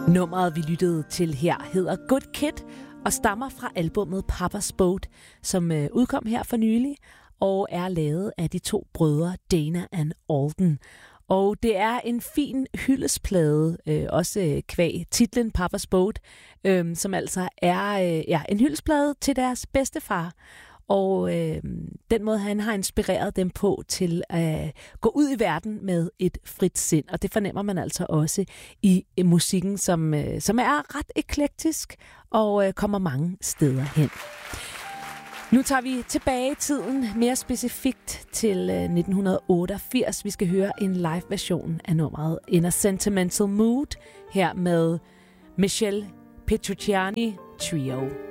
Nummeret, vi lyttede til her, hedder Good Kid og stammer fra albummet Papa's Boat, som udkom her for nylig og er lavet af de to brødre Dana and Alden. Og det er en fin hyldesplade, også kvæg titlen Papa's Boat, som altså er en hyldesplade til deres bedstefar. Og den måde, han har inspireret dem på til at gå ud i verden med et frit sind. Og det fornemmer man altså også i musikken, som er ret eklektisk og kommer mange steder hen. Nu tager vi tilbage i tiden, mere specifikt til 1988. Vi skal høre en live-version af nummeret In a Sentimental Mood, her med Michelle Petrucciani Trio.